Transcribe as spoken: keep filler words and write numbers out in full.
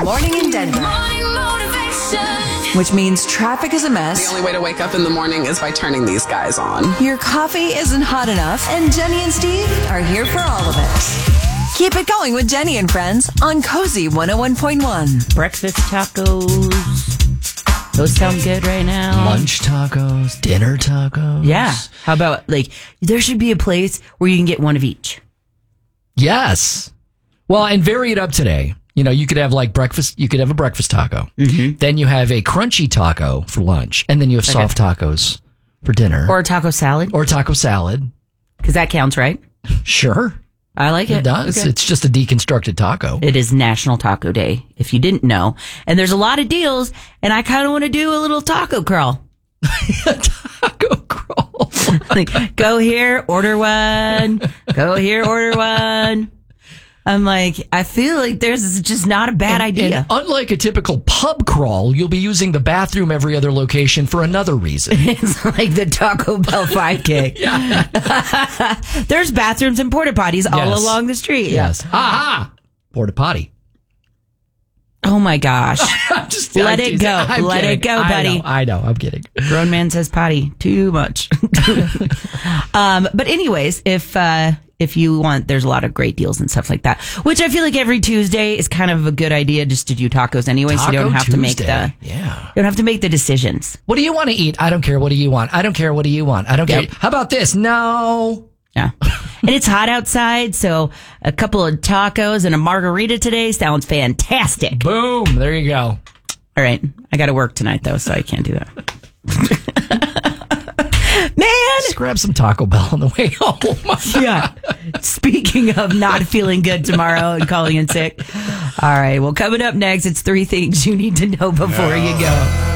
morning in Denver. Morning motivation. Which means traffic is a mess. The only way to wake up in the morning is by turning these guys on. Your coffee isn't hot enough. And Jenny and Steve are here for all of it. Keep it going with Jenny and Friends on Cozy one oh one point one. Breakfast tacos. Those sound good right now. Lunch tacos, dinner tacos. Yeah. How about, like, there should be a place where you can get one of each. Yes. Well, and vary it up today. You know, you could have like breakfast, you could have a breakfast taco. Mm-hmm. Then you have a crunchy taco for lunch. And then you have Okay. soft tacos for dinner. Or a taco salad. Or taco salad. Because that counts, right? Sure. I like it. It does. Okay. It's just a deconstructed taco. It is National Taco Day, if you didn't know. And there's a lot of deals, and I kind of want to do a little taco crawl. Taco crawl. Like, go here, order one. Go here, order one. I'm like, I feel like there's just not a bad And- idea. and unlike a typical pub crawl, you'll be using the bathroom every other location for another reason. It's like the Taco Bell five K. There's bathrooms and porta potties all Yes. along the street. Yes. Aha! Porta potty. Oh my gosh. I'm just Let I'm it teasing. go. I'm Let kidding. it go, I buddy. know, I know. I'm kidding. Grown man says potty too much. um, but anyways, if uh, if you want, there's a lot of great deals and stuff like that. Which I feel like every Tuesday is kind of a good idea just to do tacos anyway, so you Taco don't have to make Tuesday. the Yeah. you don't have to make the decisions. What do you want to eat? I don't care. What do you want? I don't care. What do you want? I don't Yep. care. How about this? No. Yeah. And it's hot outside, so a couple of tacos and a margarita today sounds fantastic. Boom. There you go. All right. I got to work tonight, though, so I can't do that. Man! Just grab some Taco Bell on the way home. Yeah. Speaking of not feeling good tomorrow and calling in sick. All right. Well, coming up next, it's three things you need to know before you go.